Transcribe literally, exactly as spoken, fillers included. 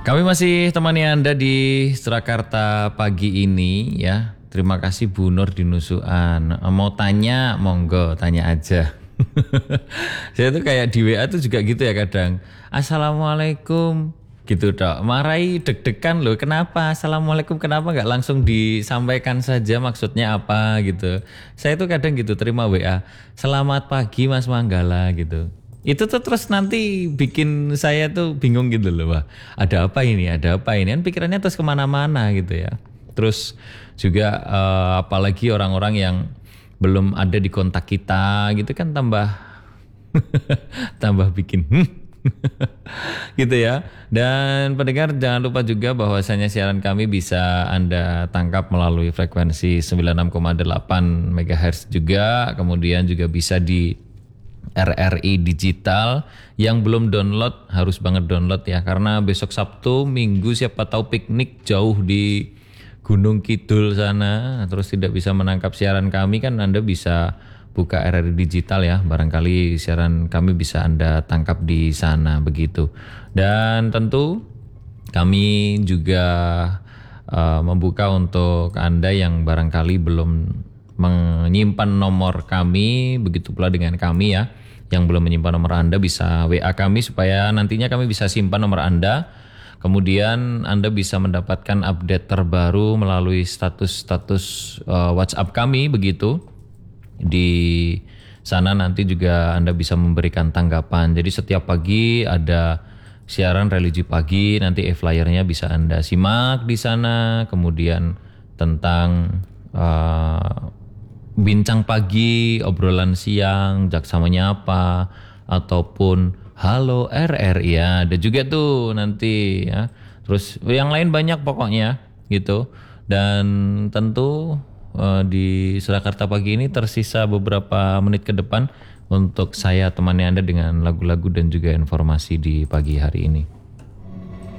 Kami masih temani Anda di Surakarta pagi ini ya. Terima kasih Bu Nur di Nusuan. Mau tanya, monggo tanya aja. Saya tuh kayak di W A tuh juga gitu ya kadang. Assalamualaikum gitu dok. Marai deg-degan loh. Kenapa? Assalamualaikum kenapa nggak langsung disampaikan saja maksudnya apa gitu. Saya tuh kadang gitu terima W A. Selamat pagi Mas Manggala gitu. Itu tuh terus nanti bikin saya tuh bingung gitu loh, wah ada apa ini, ada apa ini, kan pikirannya terus kemana-mana gitu ya. Terus juga eh, apalagi orang-orang yang belum ada di kontak kita gitu kan tambah tambah bikin hmm. gitu ya. Dan pendengar jangan lupa juga bahwasanya siaran kami bisa Anda tangkap melalui frekuensi sembilan puluh enam koma delapan megahertz juga, kemudian juga bisa di R R I Digital. Yang belum download harus banget download ya, karena besok Sabtu Minggu siapa tahu piknik jauh di Gunung Kidul sana terus tidak bisa menangkap siaran kami, kan Anda bisa buka R R I Digital ya, barangkali siaran kami bisa Anda tangkap di sana begitu. Dan tentu kami juga uh, membuka untuk Anda yang barangkali belum menyimpan nomor kami, begitu pula dengan kami ya. Yang belum menyimpan nomor Anda bisa W A kami supaya nantinya kami bisa simpan nomor Anda. Kemudian Anda bisa mendapatkan update terbaru melalui status-status uh, WhatsApp kami begitu. Di sana nanti juga Anda bisa memberikan tanggapan. Jadi setiap pagi ada siaran religi pagi, nanti e-flyernya bisa Anda simak di sana. Kemudian tentang uh, bincang pagi, obrolan siang, jaksa menyapa, ataupun halo R R ya, ada juga tuh nanti ya. Terus yang lain banyak pokoknya gitu. Dan tentu eh, di Surakarta pagi ini tersisa beberapa menit ke depan untuk saya temani Anda dengan lagu-lagu dan juga informasi di pagi hari ini.